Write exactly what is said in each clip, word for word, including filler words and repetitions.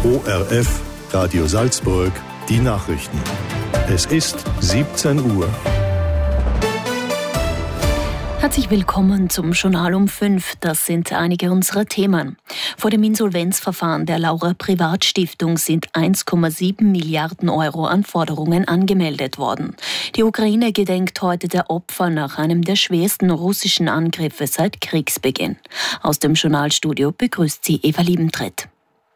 O R F, Radio Salzburg, die Nachrichten. Es ist siebzehn Uhr. Herzlich willkommen zum Journal um fünf. Das sind einige unserer Themen. Vor dem Insolvenzverfahren der Laura Privatstiftung sind eins Komma sieben Milliarden Euro an Forderungen angemeldet worden. Die Ukraine gedenkt heute der Opfer nach einem der schwersten russischen Angriffe seit Kriegsbeginn. Aus dem Journalstudio begrüßt sie Eva Liebentritt.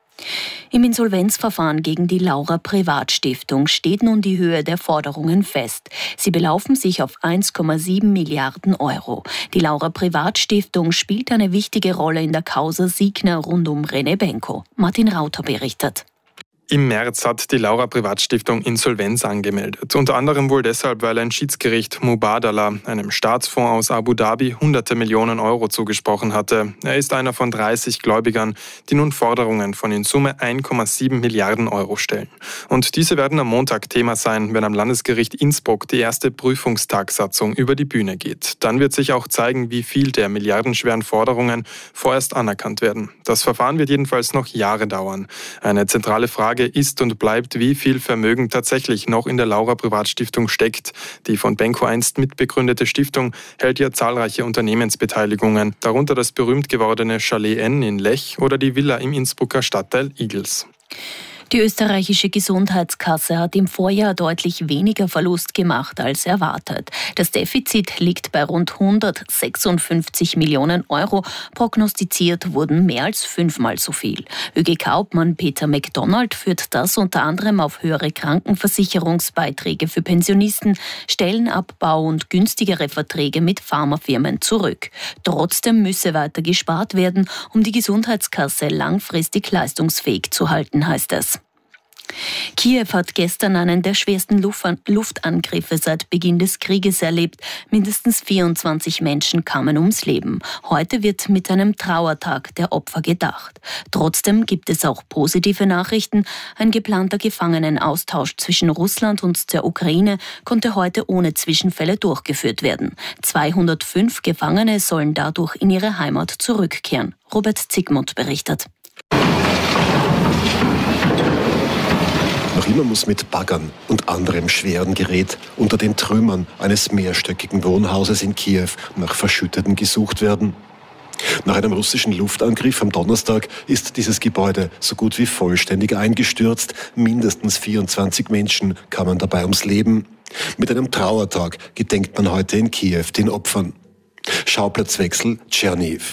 Im Insolvenzverfahren gegen die Laura Privatstiftung steht nun die Höhe der Forderungen fest. Sie belaufen sich auf eins Komma sieben Milliarden Euro. Die Laura Privatstiftung spielt eine wichtige Rolle in der Causa Signa rund um René Benko. Martin Rauter berichtet. Im März hat die Laura Privatstiftung Insolvenz angemeldet. Unter anderem wohl deshalb, weil ein Schiedsgericht Mubadala, einem Staatsfonds aus Abu Dhabi, hunderte Millionen Euro zugesprochen hatte. Er ist einer von dreißig Gläubigern, die nun Forderungen von in Summe eins Komma sieben Milliarden Euro stellen. Und diese werden am Montag Thema sein, wenn am Landesgericht Innsbruck die erste Prüfungstagsatzung über die Bühne geht. Dann wird sich auch zeigen, wie viel der milliardenschweren Forderungen vorerst anerkannt werden. Das Verfahren wird jedenfalls noch Jahre dauern. Eine zentrale Frage ist und bleibt, wie viel Vermögen tatsächlich noch in der Laura Privatstiftung steckt. Die von Benko einst mitbegründete Stiftung hält ja zahlreiche Unternehmensbeteiligungen, darunter das berühmt gewordene Chalet N in Lech oder die Villa im Innsbrucker Stadtteil Igls. Die österreichische Gesundheitskasse hat im Vorjahr deutlich weniger Verlust gemacht als erwartet. Das Defizit liegt bei rund hundertsechsundfünfzig Millionen Euro. Prognostiziert wurden mehr als fünfmal so viel. ÖGK-Obmann Peter McDonald führt das unter anderem auf höhere Krankenversicherungsbeiträge für Pensionisten, Stellenabbau und günstigere Verträge mit Pharmafirmen zurück. Trotzdem müsse weiter gespart werden, um die Gesundheitskasse langfristig leistungsfähig zu halten, heißt es. Kiew hat gestern einen der schwersten Luftangriffe seit Beginn des Krieges erlebt. Mindestens vierundzwanzig Menschen kamen ums Leben. Heute wird mit einem Trauertag der Opfer gedacht. Trotzdem gibt es auch positive Nachrichten. Ein geplanter Gefangenenaustausch zwischen Russland und der Ukraine konnte heute ohne Zwischenfälle durchgeführt werden. zweihundertfünf Gefangene sollen dadurch in ihre Heimat zurückkehren. Robert Zigmund berichtet. Noch immer muss mit Baggern und anderem schweren Gerät unter den Trümmern eines mehrstöckigen Wohnhauses in Kiew nach Verschütteten gesucht werden. Nach einem russischen Luftangriff am Donnerstag ist dieses Gebäude so gut wie vollständig eingestürzt. Mindestens vierundzwanzig Menschen kamen dabei ums Leben. Mit einem Trauertag gedenkt man heute in Kiew den Opfern. Schauplatzwechsel Tscherniw.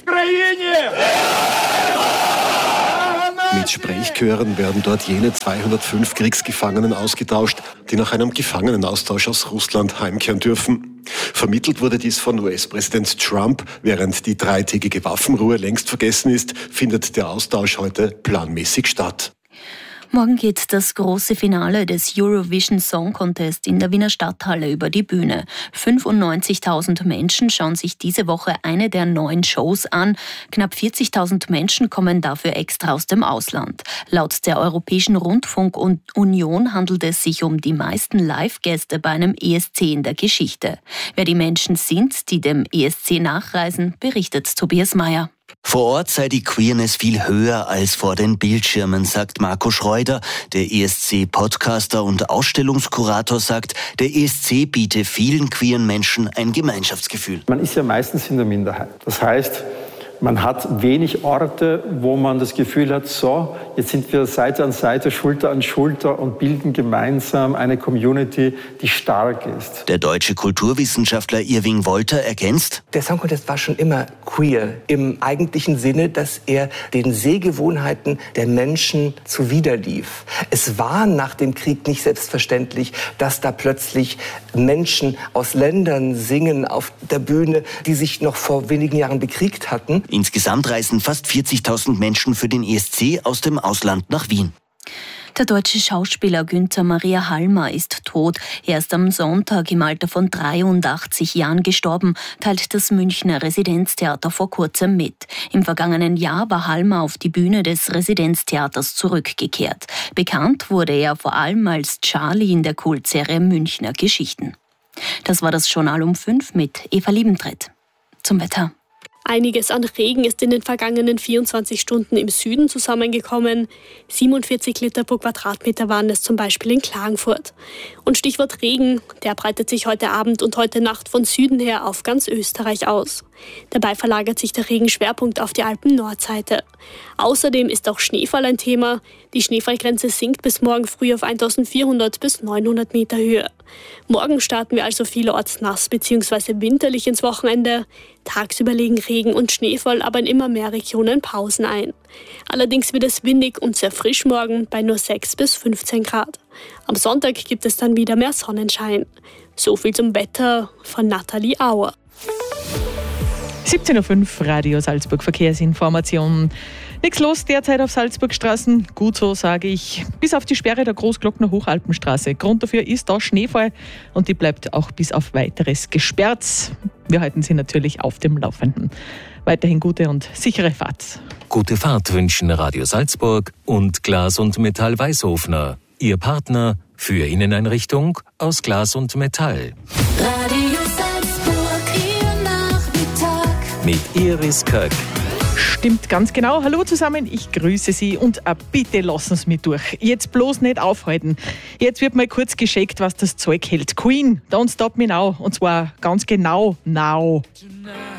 Mit Sprechchören werden dort jene zweihundertfünf Kriegsgefangenen ausgetauscht, die nach einem Gefangenenaustausch aus Russland heimkehren dürfen. Vermittelt wurde dies von U S-Präsident Trump. Während die dreitägige Waffenruhe längst vergessen ist, findet der Austausch heute planmäßig statt. Morgen geht das große Finale des Eurovision Song Contest in der Wiener Stadthalle über die Bühne. fünfundneunzigtausend Menschen schauen sich diese Woche eine der neun Shows an. Knapp vierzigtausend Menschen kommen dafür extra aus dem Ausland. Laut der Europäischen Rundfunkunion handelt es sich um die meisten Live-Gäste bei einem E S C in der Geschichte. Wer die Menschen sind, die dem E S C nachreisen, berichtet Tobias Mayer. Vor Ort sei die Queerness viel höher als vor den Bildschirmen, sagt Marco Schreuder. Der E S C-Podcaster und Ausstellungskurator sagt, der E S C biete vielen queeren Menschen ein Gemeinschaftsgefühl. Man ist ja meistens in der Minderheit. Das heißt, man hat wenig Orte, wo man das Gefühl hat, so, jetzt sind wir Seite an Seite, Schulter an Schulter und bilden gemeinsam eine Community, die stark ist. Der deutsche Kulturwissenschaftler Irving Wolter ergänzt: Der Song Contest war schon immer queer im eigentlichen Sinne, dass er den Sehgewohnheiten der Menschen zuwiderlief. Es war nach dem Krieg nicht selbstverständlich, dass da plötzlich Menschen aus Ländern singen auf der Bühne, die sich noch vor wenigen Jahren bekriegt hatten. Insgesamt reisen fast vierzigtausend Menschen für den E S C aus dem Ausland nach Wien. Der deutsche Schauspieler Günther Maria Halmer ist tot. Er ist am Sonntag im Alter von dreiundachtzig Jahren gestorben, teilt das Münchner Residenztheater vor kurzem mit. Im vergangenen Jahr war Halmer auf die Bühne des Residenztheaters zurückgekehrt. Bekannt wurde er vor allem als Charlie in der Kultserie Münchner Geschichten. Das war das Journal um fünf mit Eva Liebentritt. Zum Wetter. Einiges an Regen ist in den vergangenen vierundzwanzig Stunden im Süden zusammengekommen. siebenundvierzig Liter pro Quadratmeter waren es zum Beispiel in Klagenfurt. Und Stichwort Regen, der breitet sich heute Abend und heute Nacht von Süden her auf ganz Österreich aus. Dabei verlagert sich der Regenschwerpunkt auf die Alpen-Nordseite. Außerdem ist auch Schneefall ein Thema. Die Schneefallgrenze sinkt bis morgen früh auf eintausendvierhundert bis neunhundert Meter Höhe. Morgen starten wir also vielerorts nass bzw. winterlich ins Wochenende. Tagsüber legen Regen und Schneefall aber in immer mehr Regionen Pausen ein. Allerdings wird es windig und sehr frisch morgen bei nur sechs bis fünfzehn Grad. Am Sonntag gibt es dann wieder mehr Sonnenschein. So viel zum Wetter von Nathalie Auer. siebzehn Uhr fünf, Radio Salzburg Verkehrsinformation. Nichts los derzeit auf Salzburgstraßen. Gut so, sage ich. Bis auf die Sperre der Großglockner Hochalpenstraße. Grund dafür ist da Schneefall und die bleibt auch bis auf Weiteres gesperrt. Wir halten Sie natürlich auf dem Laufenden. Weiterhin gute und sichere Fahrt. Gute Fahrt wünschen Radio Salzburg und Glas und Metall Weißhofner. Ihr Partner für Inneneinrichtung aus Glas und Metall. Radio Salzburg, Ihr Nachmittag. Mit Iris Köck. Stimmt ganz genau. Hallo zusammen, ich grüße Sie und äh, bitte lassen Sie mich durch. Jetzt bloß nicht aufhalten. Jetzt wird mal kurz gescheckt, was das Zeug hält. Queen, Don't Stop Me Now. Und zwar ganz genau now.